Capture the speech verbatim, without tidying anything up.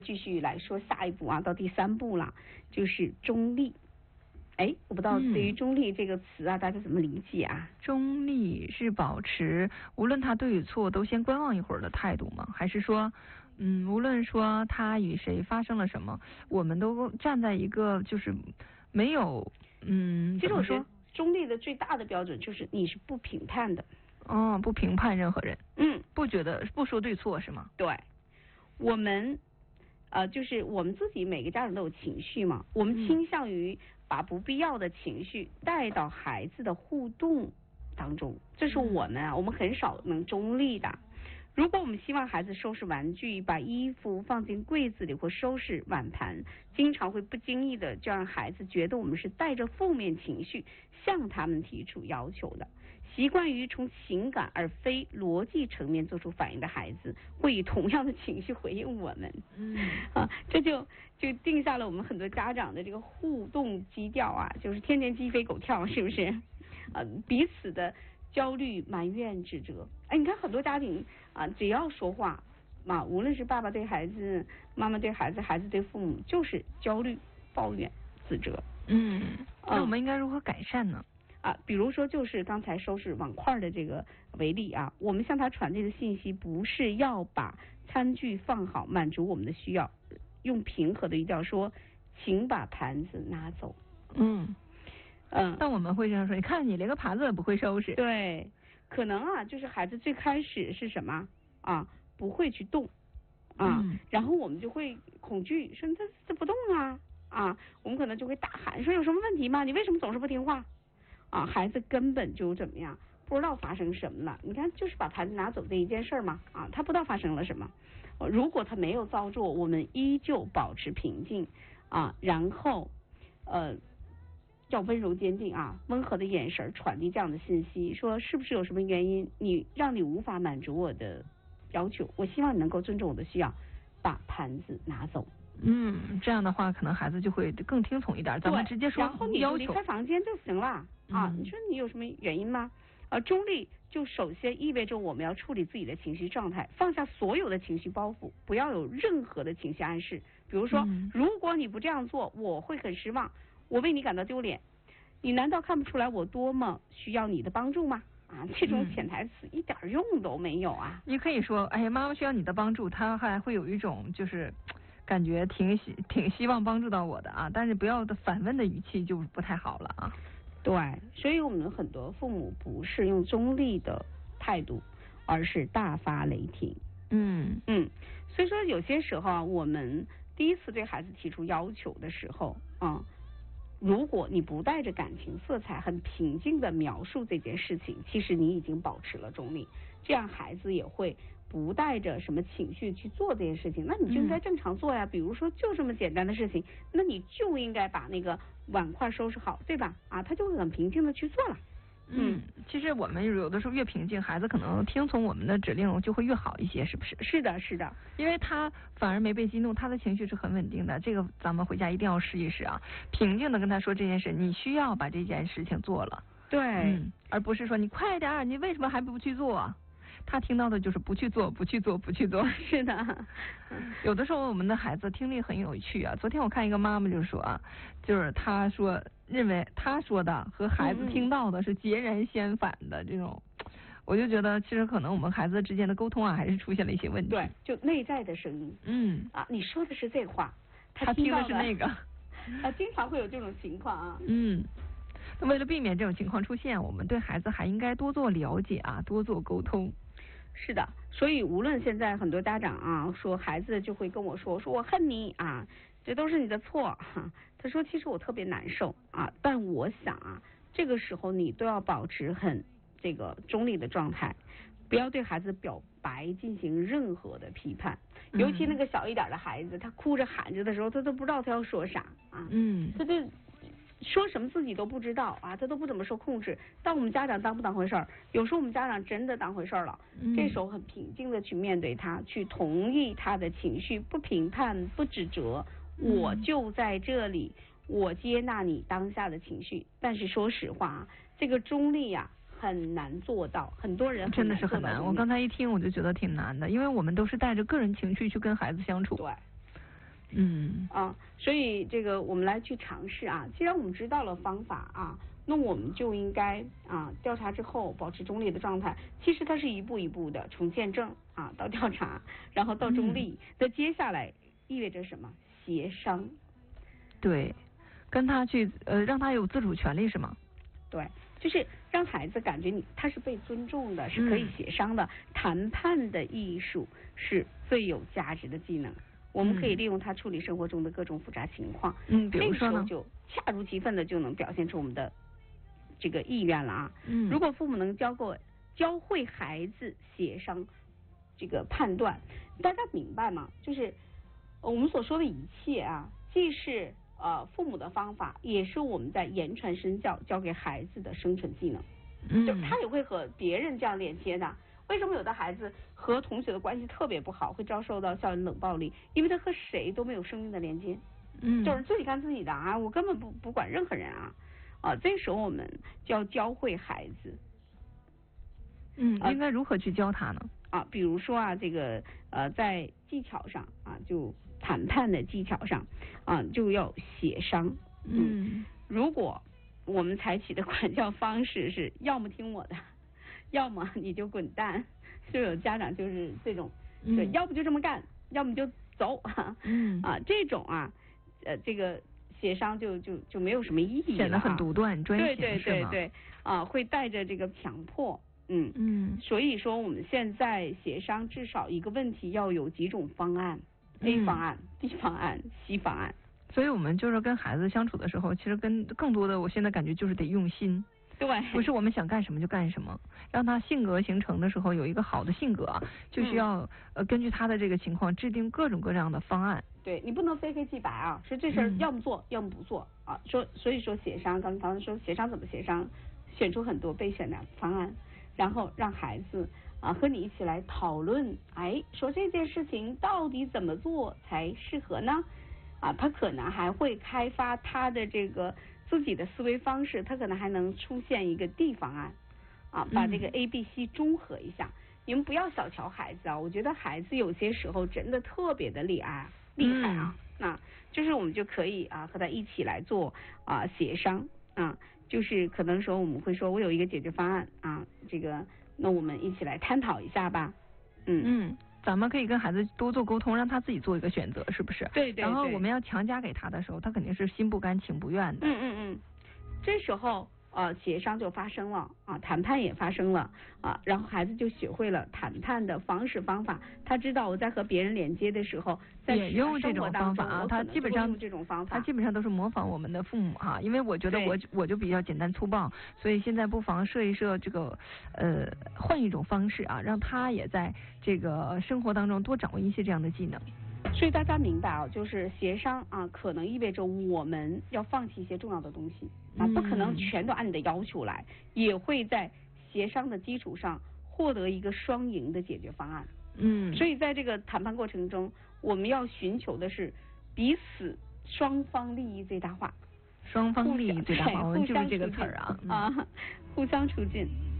继续来说下一步啊，到第三步了，就是中立。哎，我不知道对于中立这个词啊，嗯、大家怎么理解啊？ 中立是保持无论他对与错都先观望一会儿的态度吗？还是说，嗯，无论说他与谁发生了什么，我们都站在一个就是没有，嗯， 其实我说中立的最大的标准就是你是不评判的。 哦，不评判任何人。 嗯， 不觉得不说对错是吗？ 对，我们。呃，就是我们自己每个家长都有情绪嘛，我们倾向于把不必要的情绪带到孩子的互动当中，这是我们啊，我们很少能中立的。如果我们希望孩子收拾玩具，把衣服放进柜子里或收拾碗盘，经常会不经意的就让孩子觉得我们是带着负面情绪向他们提出要求的。习惯于从情感而非逻辑层面做出反应的孩子，会以同样的情绪回应我们。 嗯啊，这就就定下了我们很多家长的这个互动基调啊，就是天天鸡飞狗跳，是不是？呃，彼此的焦虑、埋怨、指责。哎，你看很多家庭啊，只要说话嘛，无论是爸爸对孩子、妈妈对孩子、孩子对父母，就是焦虑、抱怨、指责。 嗯，那我们应该如何改善呢？ 啊，比如说就是刚才收拾碗筷的这个为例啊，我们向他传递的信息不是要把餐具放好，满足我们的需要，用平和的语调说，请把盘子拿走。 嗯嗯， 但我们会这样说，你看你连个盘子也不会收拾。 对，可能啊，就是孩子最开始是什么啊，不会去动啊， 嗯、 然后我们就会恐惧，说这这不动啊啊，我们可能就会大喊说有什么问题吗？你为什么总是不听话？啊，孩子根本就怎么样，不知道发生什么了。你看，就是把盘子拿走这一件事嘛，啊，他不知道发生了什么。如果他没有照做，我们依旧保持平静啊，然后呃，要温柔坚定啊，温和的眼神传递这样的信息，说是不是有什么原因，你让你无法满足我的要求？我希望你能够尊重我的需要，把盘子拿走。 嗯，这样的话，可能孩子就会更听从一点。咱们直接说， 然后你就离开房间就行了。啊，你说你有什么原因吗？呃，中立就首先意味着我们要处理自己的情绪状态，放下所有的情绪包袱，不要有任何的情绪暗示。比如说，嗯、如果你不这样做，我会很失望，我为你感到丢脸。你难道看不出来我多么需要你的帮助吗？啊，这种潜台词一点用都没有啊！ 你可以说，哎呀，妈妈需要你的帮助，他还会有一种就是感觉挺希挺希望帮助到我的啊，但是不要的反问的语气就不太好了啊。 对，所以我们很多父母不是用中立的态度，而是大发雷霆。 嗯嗯，所以说有些时候啊，我们第一次对孩子提出要求的时候啊，如果你不带着感情色彩，很平静的描述这件事情，其实你已经保持了中立，这样孩子也会不带着什么情绪去做这件事情，那你就应该正常做呀。嗯、比如说就这么简单的事情，那你就应该把那个碗筷收拾好，对吧？啊，他就会很平静的去做了。 嗯，其实我们有的时候越平静，孩子可能听从我们的指令就会越好一些，是不是？ 是的，是的， 因为他反而没被激怒，他的情绪是很稳定的。这个咱们回家一定要试一试啊！平静的跟他说这件事，你需要把这件事情做了， 对， 嗯，而不是说你快点，你为什么还不去做？他听到的就是不去做，不去做，不去做。 是的， 有的时候我们的孩子听力很有趣啊。昨天我看一个妈妈就说啊，就是她说认为她说的和孩子听到的是截然相反的这种，嗯、我就觉得其实可能我们孩子之间的沟通啊，还是出现了一些问题。 对，就内在的声音。 嗯啊，你说的是这话， 他听的是那个。 啊，经常会有这种情况啊。 嗯。那为了避免这种情况出现，我们对孩子还应该多做了解啊，多做沟通。 是的，所以无论现在很多家长啊，说孩子就会跟我说，说我恨你啊，这都是你的错。哈，他说其实我特别难受啊，但我想啊，这个时候你都要保持很这个中立的状态，不要对孩子表白进行任何的批判，尤其那个小一点的孩子，他哭着喊着的时候，他都不知道他要说啥啊， 嗯， 他就说什么自己都不知道啊，他都不怎么受控制。但我们家长当不当回事儿？有时候我们家长真的当回事儿了，嗯、这时候很平静的去面对他，去同意他的情绪，不评判，不指责，嗯、我就在这里，我接纳你当下的情绪。但是说实话啊，这个中立呀、啊、很难做到，很多人很真的是很难。我刚才一听我就觉得挺难的，因为我们都是带着个人情绪去跟孩子相处。 对。 嗯啊，所以这个我们来去尝试啊。既然我们知道了方法啊，那我们就应该啊调查之后保持中立的状态。其实它是一步一步的，从见证啊到调查，然后到中立。那、嗯、接下来意味着什么？协商。 对，跟他去呃让他有自主权利是吗？ 对，就是让孩子感觉你他是被尊重的，是可以协商的。嗯、谈判的艺术是最有价值的技能。我们可以利用它处理生活中的各种复杂情况， 嗯，比如说呢， 那个时候就恰如其分的就能表现出我们的这个意愿了啊。 嗯， 如果父母能教过教会孩子协商这个判断，大家明白吗？就是我们所说的一切啊，既是呃父母的方法，也是我们在言传身教教给孩子的生存技能。 嗯， 就他也会和别人这样连接的。为什么有的孩子和同学的关系特别不好，会遭受到校园冷暴力？因为他和谁都没有生命的连接， 嗯， 就是自己干自己的啊，我根本不不管任何人啊啊！这时候我们就要教会孩子， 嗯，应该如何去教他呢？ 啊，比如说啊，这个呃，在技巧上啊，就谈判的技巧上啊，就要协商。 嗯， 嗯如果我们采取的管教方式是要么听我的。要么你就滚蛋，就有家长就是这种，对， 嗯、 要不就这么干，要么就走， 嗯啊，这种啊，呃，这个协商就就就没有什么意义了、啊， 显得很独断专行， 对对对对，啊，会带着这个强迫，嗯嗯， 所以说我们现在协商至少一个问题要有几种方案、嗯、，A 方案、B 方案、C 方案， 所以我们就是跟孩子相处的时候，其实跟更多的，我现在感觉就是得用心。 对， 不是我们想干什么就干什么，让他性格形成的时候有一个好的性格啊，就需要、嗯、呃根据他的这个情况制定各种各样的方案。 对你不能非黑即白啊，说这事儿要么做、嗯、要么不做啊，说所以说协商，刚才说协商怎么协商，选出很多备选的方案，然后让孩子啊和你一起来讨论，哎，说这件事情到底怎么做才适合呢？啊，他可能还会开发他的这个。自己的思维方式，他可能还能出现一个 D 方案，啊，把这个 A、B、C 中和一下。嗯、你们不要小瞧孩子啊，我觉得孩子有些时候真的特别的厉害，厉害啊。那、嗯啊、就是我们就可以啊和他一起来做啊协商啊，就是可能说我们会说我有一个解决方案啊，这个那我们一起来探讨一下吧。嗯嗯。咱们可以跟孩子多做沟通，让他自己做一个选择，是不是？ 对 对, 对。 然后我们要强加给他的时候，他肯定是心不甘情不愿的。 嗯嗯嗯。这时候呃协商就发生了啊，谈判也发生了啊，然后孩子就学会了谈判的方式方法，他知道我在和别人连接的时候，在也用这种方法啊，他基本上这种方法， 他基本上都是模仿我们的父母哈、啊，因为我觉得我我就比较简单粗暴，所以现在不妨设一设这个呃换一种方式啊，让他也在这个生活当中多掌握一些这样的技能。 所以大家明白啊，就是协商啊，可能意味着我们要放弃一些重要的东西啊，不可能全都按你的要求来，也会在协商的基础上获得一个双赢的解决方案。 嗯， 所以在这个谈判过程中，我们要寻求的是彼此双方利益最大化。 双方利益最大化，我们就是这个词儿啊、 嗯、啊，互相促进。